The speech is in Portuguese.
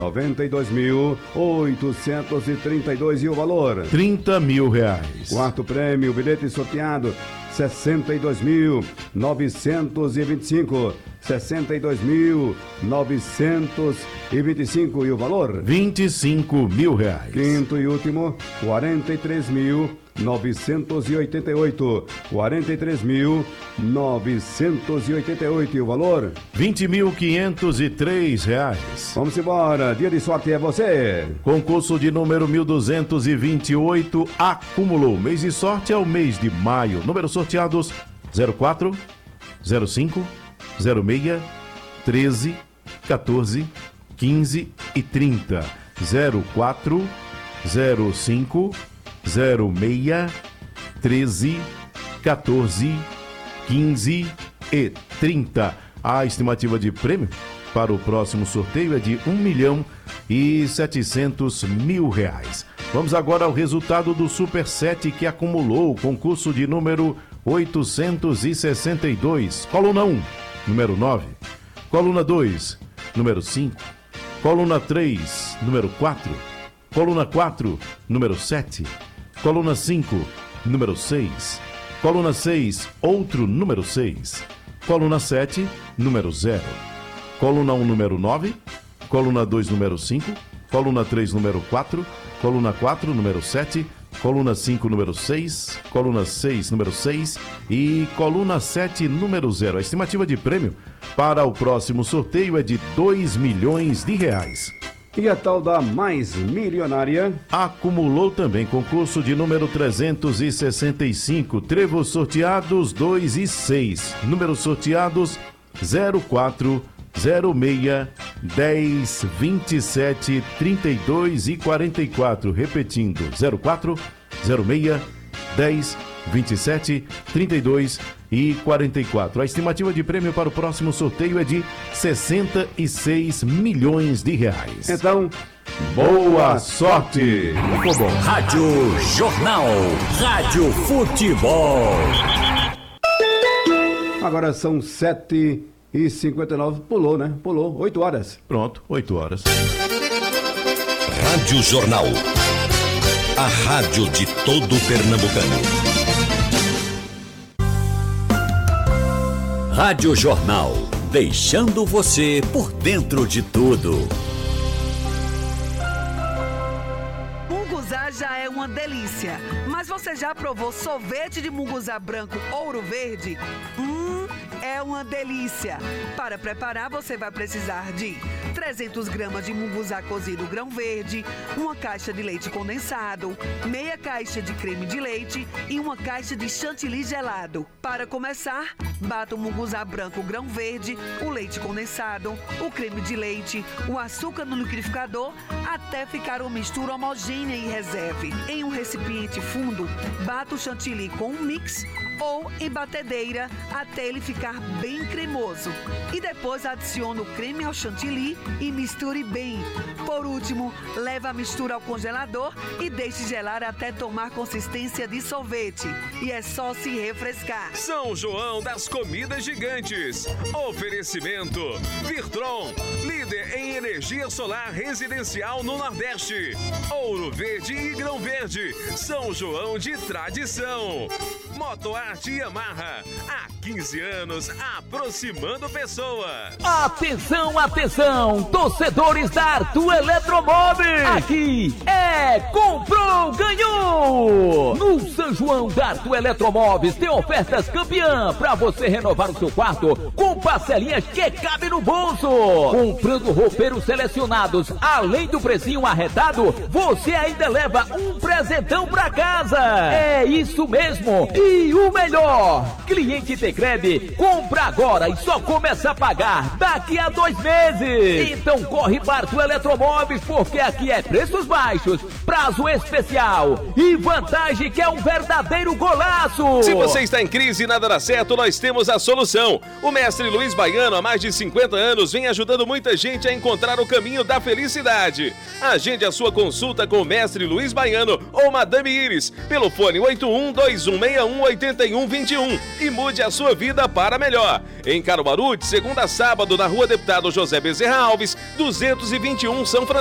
92.832 e o valor? R$30 mil. Quarto prêmio, bilhete sorteado, 62.925. 62.925 e o valor? R$25 mil. Quinto e último, 43.988. 43.988 e o valor? R$20.503. Vamos embora, dia de sorte é você. Concurso de número 1228 acumulou. Mês de sorte é o mês de maio. Números sorteados 04, 05, 06, 13, 14, 15 e 30. 04, 05, 06, 13, 14, 15 e 30. A estimativa de prêmio para o próximo sorteio é de R$1.700.000. Vamos agora ao resultado do Super 7 que acumulou o concurso de número 862. Coluna 1, número 9. Coluna 2, número 5. Coluna 3, número 4. Coluna 4, número 7. Coluna 5, número 6. Coluna 6, outro número 6. Coluna 7, número 0. Coluna 1, número 9. Coluna 2, número 5. Coluna 3, número 4. Coluna 4, número 7. Coluna 5, número 6, coluna 6, número 6 e coluna 7, número 0. A estimativa de prêmio para o próximo sorteio é de R$2 milhões. E a tal da mais milionária? Acumulou também concurso de número 365, trevos sorteados 2 e 6, números sorteados 04, 06, 10, 27, 32 e 44. Repetindo, 04, 06, 10, 27, 32 e 44. A estimativa de prêmio para o próximo sorteio é de R$66 milhões. Então, boa sorte! Ficou bom. Rádio Jornal, Rádio Futebol. Agora são 7h59, pulou, né? Pulou, 8 horas. Pronto, 8 horas. Rádio Jornal, a rádio de todo pernambucano. Rádio Jornal, deixando você por dentro de tudo. Munguzá já é uma delícia, mas você já provou sorvete de munguzá branco ouro verde? É uma delícia. Para preparar, você vai precisar de 300 gramas de munguzá cozido grão verde, uma caixa de leite condensado, meia caixa de creme de leite e uma caixa de chantilly gelado. Para começar, bata o munguzá branco grão verde, o leite condensado, o creme de leite, o açúcar no liquidificador até ficar uma mistura homogênea e reserve. Em um recipiente fundo, bata o chantilly com um mix ou em batedeira até ele ficar bem cremoso. E depois adicione o creme ao chantilly e misture bem. Por último, leve a mistura ao congelador e deixe gelar até tomar consistência de sorvete. E é só se refrescar. São João das Comidas Gigantes. Oferecimento Virtron, líder em energia solar residencial no Nordeste. Ouro Verde e Grão Verde, São João de tradição. Motoarte Yamaha, há 15 anos aproximando pessoas. Atenção, atenção, torcedores da Arthur Eletromóveis. Aqui é comprou, ganhou. No São João da Arthur Eletromóveis tem ofertas campeã para você renovar o seu quarto com parcelinhas que cabe no bolso. Comprando roupeiros selecionados, além do precinho arretado, você ainda leva um presentão para casa. É isso mesmo. E o melhor, cliente Tecred, compra agora e só começa a pagar daqui a 2 meses. Então corre para o Eletromóveis, porque aqui é preços baixos, prazo especial e vantagem que é um verdadeiro golaço. Se você está em crise e nada dá certo, nós temos a solução. O mestre Luiz Baiano, há mais de 50 anos, vem ajudando muita gente a encontrar o caminho da felicidade. Agende a sua consulta com o mestre Luiz Baiano ou Madame Iris pelo fone 812161 9918121 e mude a sua vida para melhor. Em Caruaru, de segunda a sábado, na Rua Deputado José Bezerra Alves, 221, São Francisco.